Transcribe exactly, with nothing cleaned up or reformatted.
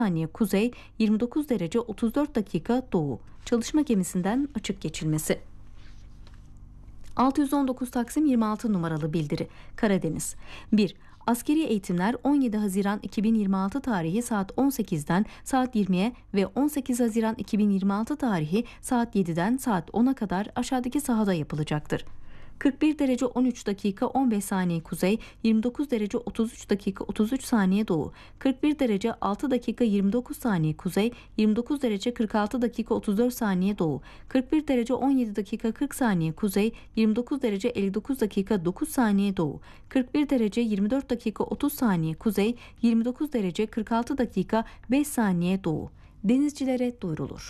saniye kuzey, yirmi dokuz derece otuz dört dakika doğu. Çalışma gemisinden açık geçilmesi. altı yüz on dokuz Taksim yirmi altı numaralı bildiri. Karadeniz. bir. Askeri eğitimler on yedi Haziran iki bin yirmi altı tarihi saat on sekizden saat yirmiye ve on sekiz Haziran iki bin yirmi altı tarihi saat yediden saat ona kadar aşağıdaki sahada yapılacaktır. kırk bir derece on üç dakika on beş saniye kuzey, yirmi dokuz derece otuz üç dakika otuz üç saniye doğu, kırk bir derece altı dakika yirmi dokuz saniye kuzey, yirmi dokuz derece kırk altı dakika otuz dört saniye doğu, kırk bir derece on yedi dakika kırk saniye kuzey, yirmi dokuz derece elli dokuz dakika dokuz saniye doğu, kırk bir derece yirmi dört dakika otuz saniye kuzey, yirmi dokuz derece kırk altı dakika beş saniye doğu. Denizcilere duyurulur.